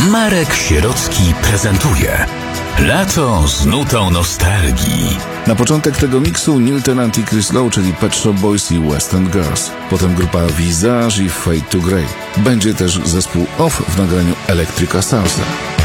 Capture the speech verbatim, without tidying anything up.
Marek Sierocki prezentuje Lato z nutą nostalgii. Na początek tego miksu Neil Tennant i Chris Lowe, czyli Pet Shop Boys i West End Girls. Potem grupa Visage i Fade to Grey. Będzie też zespół Off w nagraniu Electrica Salsa.